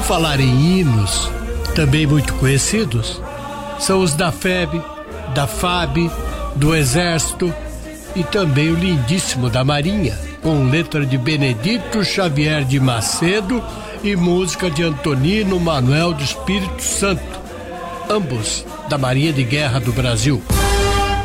Por falar em hinos, também muito conhecidos, são os da FEB, da FAB, do Exército e também o lindíssimo da Marinha, com letra de Benedito Xavier de Macedo e música de Antonino Manuel do Espírito Santo, ambos da Marinha de Guerra do Brasil.